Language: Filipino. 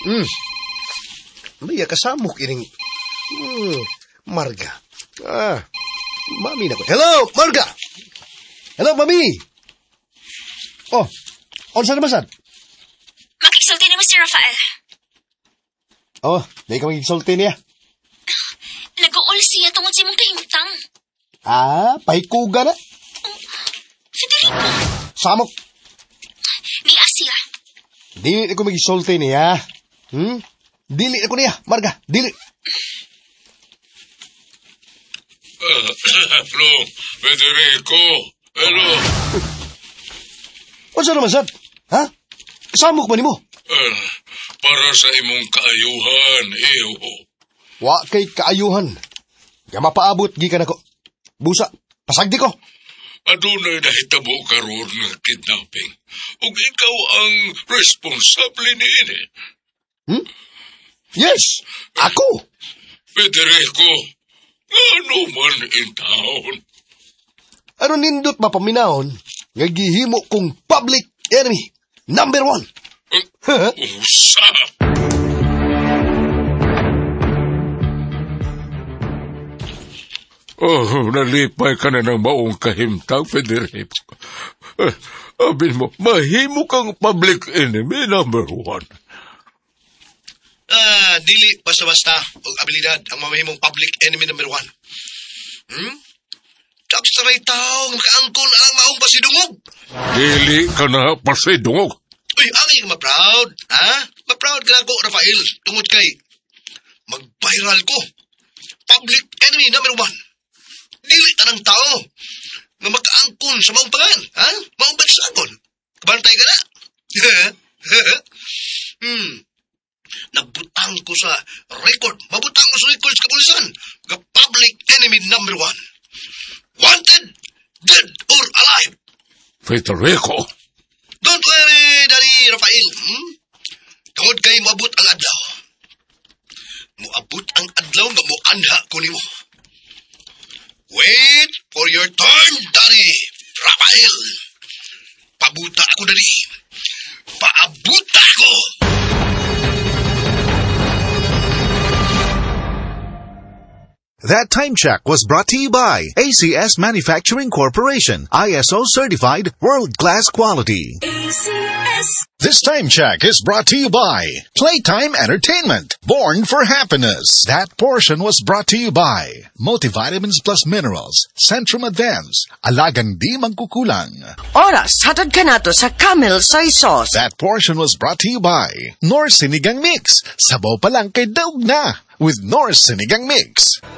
Maya kasamok ining... Marga. Mami na ko. Hello, Marga! Hello, Mami! Oh, saan naman sad? Makiksulti ni mo si Rafael. Oh, di ka magigsulti niya. Nag-uol siya tungod sa imong kahimtang. Pahikuga na. Federico. Samok. Ni Asia. Dili na ko magigsulti niya. Dili na ko niya, Marga. Dili. Hello, Federico. Hello. O saan naman sad? Samok man ni mo? Para sa imong kaayuhan, iyo. Wa kay kaayuhan. Nga mapaabot, gikan ako. Busa, pasagdi ko. Adunay nahitabo karon nga kidnapping. Ug ikaw ang responsable niini. Yes, ako. Federico, ano man in town? Ano nindot mapaminahon nga gihimo kong public enemy number 1. Usa. Nalipay ka na ng maong kahimtang, Federico. Abin mo, mahimo kang public enemy number 1. Dili basta-basta og abilidad ang mamahimong public enemy number 1. Taksaray tao makaangkon ang maong pasidungog. Dili ka na pasidungog. Uy, ang ma-proud, Ma-proud ka na ko, Rafael, tungod kay mag-viral ko. Public enemy number 1. Dili tanang tao nga makaangkon sa maong pangan, maong bagsagon. Kabantay ka na. Nabutang ko sa record. Mabutang ko sa record sa kapulisan. Nga public enemy number 1. Wanted, dead or alive. Federico. Don't worry, Daddy Rafael. Tungod kay moabot ang adlaw. Moabot ang adlaw nga moanha ko nimo. Wait for your turn, Daddy Rafael. Pabuta ako, Daddy. Paabuta ako! That time check was brought to you by ACS Manufacturing Corporation, ISO certified world-class quality. ACS. This time check is brought to you by Playtime Entertainment, born for happiness. That portion was brought to you by Multivitamins Plus Minerals, Centrum Advance, Alagang Di Magkukulang. Oras, hatod ka na to sa Camel Soy Sauce. That portion was brought to you by North Sinigang Mix. Sabaw pa lang kay daog na with North Sinigang Mix.